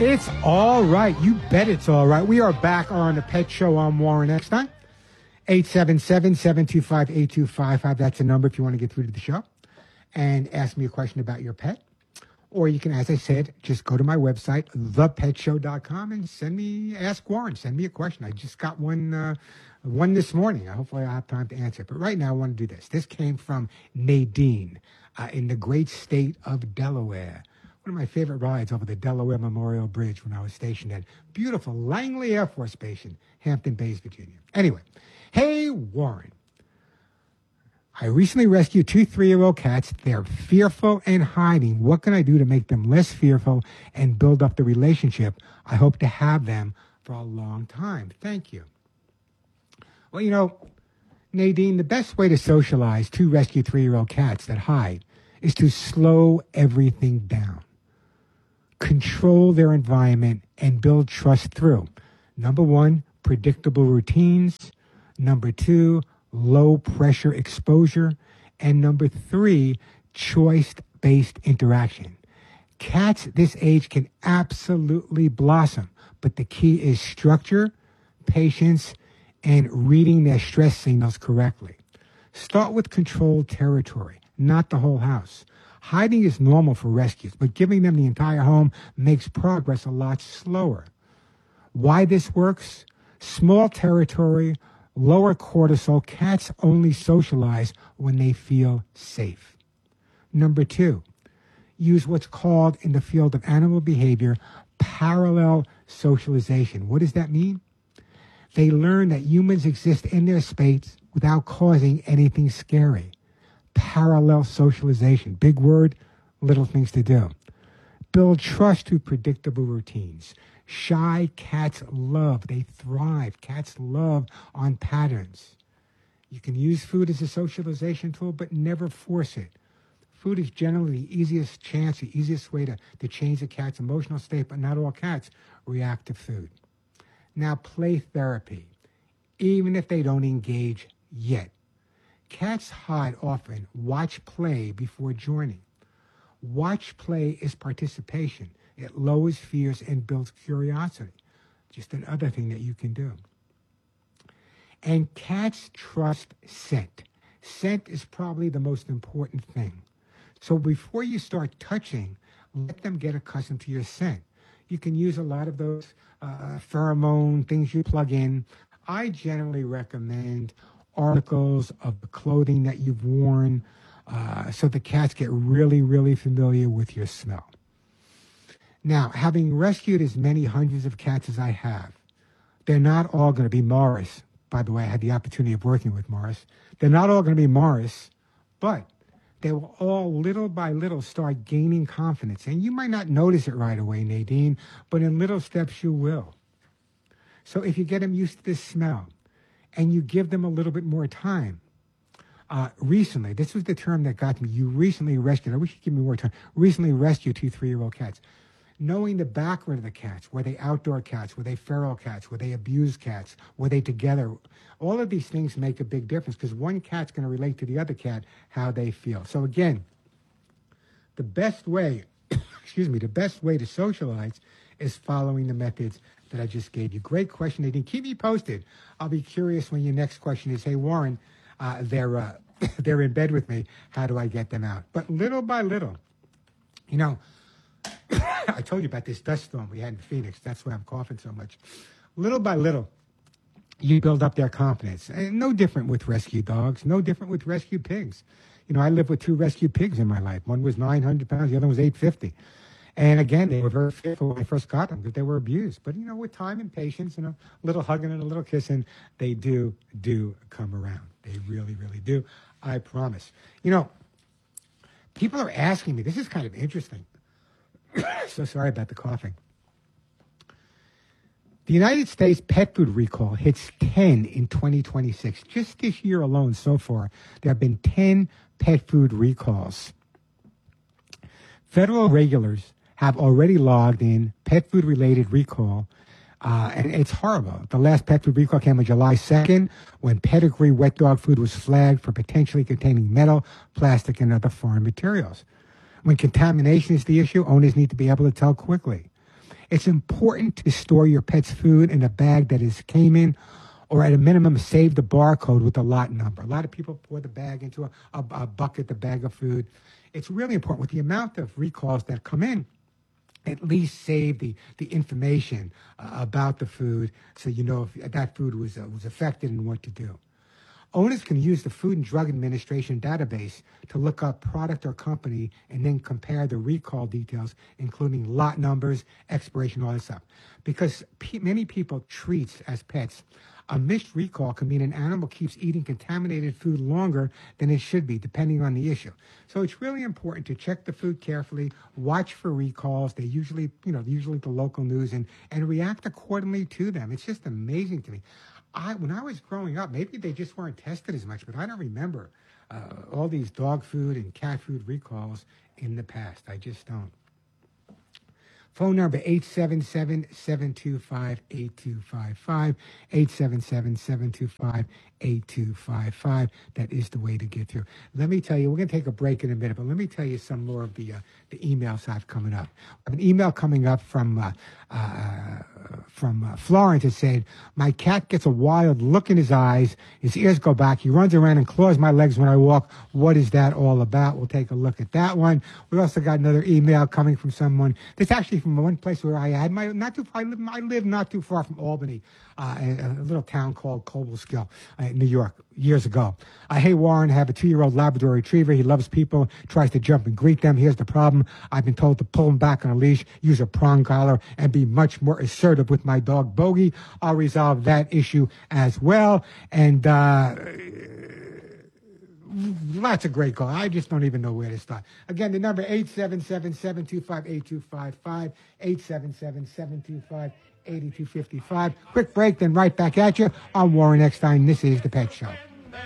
It's all right. You bet it's all right. We are back on the Pet Show on Warren Eckstein. 877-725-8255. That's the number if you want to get through to the show and ask me a question about your pet. Or you can, as I said, just go to my website, thepetshow.com, and ask Warren, send me a question. I just got one this morning. Hopefully I'll have time to answer it. But right now I want to do this. This came from Nadine in the great state of Delaware. One of my favorite rides over the Delaware Memorial Bridge when I was stationed at beautiful Langley Air Force Station, Hampton Bays, Virginia. Anyway, hey, Warren. I recently rescued 2 3-year-old cats. They're fearful and hiding. What can I do to make them less fearful and build up the relationship? I hope to have them for a long time. Thank you. Well, Nadine, the best way to socialize 2 rescued 3-year-old cats that hide is to slow everything down. Control their environment and build trust through. Number 1, predictable routines. Number 2, low pressure exposure. And number 3, choice-based interaction. Cats this age can absolutely blossom, but the key is structure, patience, and reading their stress signals correctly. Start with controlled territory, not the whole house. Hiding is normal for rescues, but giving them the entire home makes progress a lot slower. Why this works? Small territory, lower cortisol. Cats only socialize when they feel safe. Number 2, use what's called in the field of animal behavior parallel socialization. What does that mean? They learn that humans exist in their space without causing anything scary. Parallel socialization. Big word, little things to do. Build trust through predictable routines. Shy cats love, they thrive. Cats love on patterns. You can use food as a socialization tool, but never force it. Food is generally the easiest chance, the easiest way to change a cat's emotional state, but not all cats react to food. Now, play therapy, even if they don't engage yet. Cats hide often. Watch play before joining. Watch play is participation. It lowers fears and builds curiosity. Just another thing that you can do. And cats trust scent. Scent is probably the most important thing. So before you start touching, let them get accustomed to your scent. You can use a lot of those pheromone things you plug in. I generally recommend articles of the clothing that you've worn so the cats get really, really familiar with your smell. Now, having rescued as many hundreds of cats as I have, they're not all going to be Morris. By the way, I had the opportunity of working with Morris. They're not all going to be Morris, but they will all little by little start gaining confidence. And you might not notice it right away, Nadine, but in little steps you will. So if you get them used to this smell and you give them a little bit more time, recently, this was the term that got me, you recently rescued, I wish you'd give me more time, recently rescued 2 3-year-old cats. Knowing the background of the cats, were they outdoor cats, were they feral cats, were they abused cats, were they together? All of these things make a big difference because one cat's going to relate to the other cat how they feel. So again, the best way, the best way to socialize is following the methods that I just gave you. Great question, Nadine. Keep me posted. I'll be curious when your next question is, hey, Warren, they're in bed with me. How do I get them out? But little by little, I told you about this dust storm we had in Phoenix. That's why I'm coughing so much. Little by little, you build up their confidence. And no different with rescue dogs, no different with rescue pigs. I lived with 2 rescue pigs in my life. One was 900 pounds, the other was 850. And again, they were very fearful when I first got them because they were abused. But, with time and patience and a little hugging and a little kissing, they do come around. They really, really do. I promise. People are asking me, this is kind of interesting. So sorry about the coughing. The United States pet food recall hits 10 in 2026. Just this year alone so far, there have been 10 pet food recalls. Federal regulators have already logged in pet food-related recall, and it's horrible. The last pet food recall came on July 2nd when Pedigree wet dog food was flagged for potentially containing metal, plastic, and other foreign materials. When contamination is the issue, owners need to be able to tell quickly. It's important to store your pet's food in a bag that is Cayman, or at a minimum, save the barcode with the lot number. A lot of people pour the bag into a bucket, the bag of food. It's really important with the amount of recalls that come in. At least save the information about the food so you know if that food was affected and what to do. Owners can use the Food and Drug Administration database to look up product or company and then compare the recall details, including lot numbers, expiration, all that stuff. Because many people treat as pets, a missed recall can mean an animal keeps eating contaminated food longer than it should be, depending on the issue. So it's really important to check the food carefully, watch for recalls. They usually the local news, and react accordingly to them. It's just amazing to me. When I was growing up, maybe they just weren't tested as much, but I don't remember all these dog food and cat food recalls in the past. I just don't. Phone number 877-725-8255, 877-725-8255. That is the way to get through. Let me tell you, we're going to take a break in a minute, but let me tell you some more of the emails I have coming up. I have an email coming up from Florence that said, my cat gets a wild look in his eyes, his ears go back, he runs around and claws my legs when I walk. What is that all about? We'll take a look at that one. We also got another email coming from someone that's actually from one place where I had I live not too far from Albany, a little town called Cobleskill, New York, years ago. Hey, Warren, I have a 2-year-old Labrador Retriever. He loves people, tries to jump and greet them. Here's the problem. I've been told to pull him back on a leash, use a prong collar, and be much more assertive with my dog, Bogey. I'll resolve that issue as well. And lots of great calls. I just don't even know where to start. Again, the number 877-725-8255, 877-725-8255. Quick break, then right back at you. I'm Warren Eckstein. This is The Pet Show.